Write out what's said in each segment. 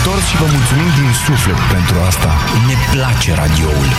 întors și vă mulțumim din suflet pentru asta. Ne place radioul.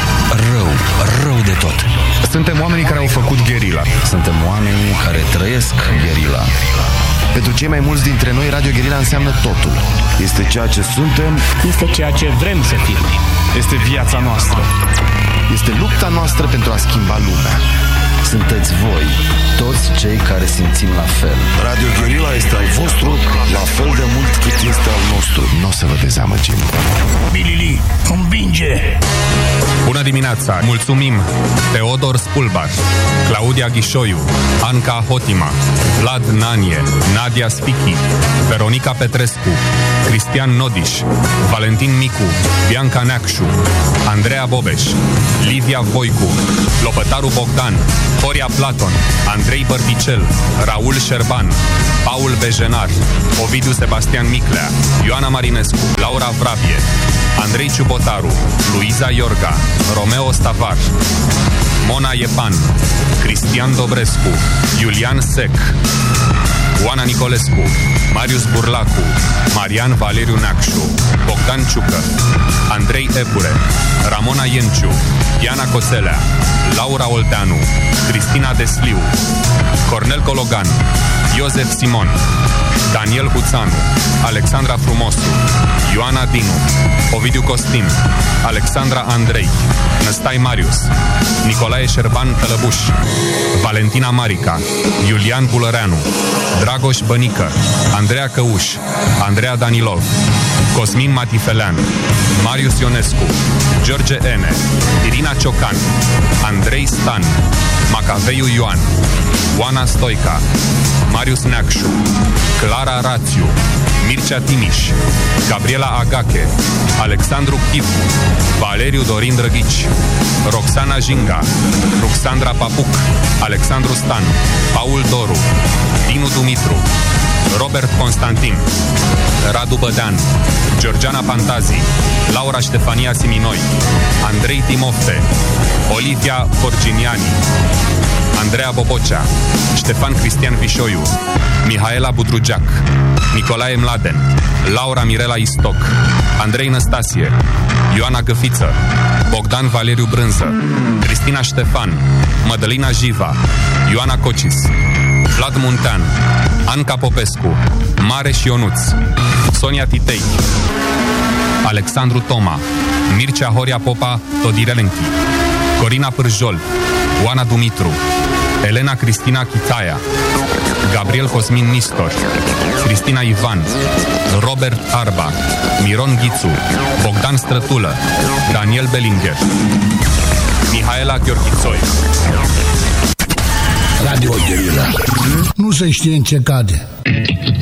Rău de tot. Suntem oamenii care au făcut gherila. Suntem oamenii care trăiesc gherila. Pentru cei mai mulți dintre noi, Radio Gherila înseamnă totul. Este ceea ce suntem. Este ceea ce vrem să fim. Este viața noastră. Este lupta noastră pentru a schimba lumea. Sunteți voi, toți cei care simțim la fel. Radio Gherila este al vostru, la fel de mult cât este al nostru. Nu o să vă dezamăgim. Bilili, învinge! Bună dimineața! Mulțumim Teodor Spulbar, Claudia Ghișoiu, Anca Hotima, Vlad Nanie, Nadia Spichi, Veronica Petrescu, Cristian Nodiș, Valentin Micu, Bianca Neacșu, Andreea Bobeș, Livia Voicu, Lopătaru Bogdan, Horia Platon, Andrei Bărticel, Raul Șerban, Paul Bejenar, Ovidiu Sebastian Miclea, Ioana Marinescu, Laura Vrabie, Andrei Ciubotaru, Luiza Iorga, Romeo Stavar, Mona Iepan, Cristian Dobrescu, Iulian Sec, Oana Nicolescu, Marius Burlacu, Marian Valeriu Neacșu, Bogdan Ciucă, Andrei Epure, Ramona Ienciu, Diana Coțelea, Laura Olteanu, Cristina Desliu, Cornel Cologan, Iosef Simon, Daniel Huțanu, Alexandra Frumosu, Ioana Dinu, Ovidiu Costin, Alexandra Andrei, Năstai Marius, Nicolae Șerban Tălăbuș, Valentina Marica, Iulian Bulăreanu, Dragoș Bănică, Andreea Căuș, Andreea Danilov, Cosmin Matifelean, Marius Ionescu, George Ene, Irina Ciocan, Andrei Stan, Macaveiu Ioan, Oana Stoica, Marius Neacșu, Clara Rațiu, Mircea Timiș, Gabriela Agache, Alexandru Chivu, Valeriu Dorin Drăghici, Roxana Jinga, Ruxandra Papuc, Alexandru Stan, Paul Doru, Dinu Dumitru, Robert Constantin, Radu Bădean, Georgiana Pantazi, Laura Ștefania Siminoi, Andrei Timofte, Olivia Forginiani, Andreea Bobocea, Ștefan Cristian Vișoiu, Mihaela Budrugeac, Nicolae Mladen, Laura Mirela Istoc, Andrei Năstasie, Ioana Găfiță, Bogdan Valeriu Brânză, Cristina Ștefan, Mădălina Jiva, Ioana Cocis, Vlad Muntean, Anca Popescu, Mareș Ionuț, Sonia Titei, Alexandru Toma, Mircea Horia Popa Todirelenchi, Corina Pârjol, Oana Dumitru, Elena Cristina Chitaia, Gabriel Cosmin Nistor, Cristina Ivan, Robert Arba, Miron Ghițu, Bogdan Strătulă, Daniel Bellinger, Mihaela Gheorghițoi. Radio Gherila. Nu se știe în ce cade.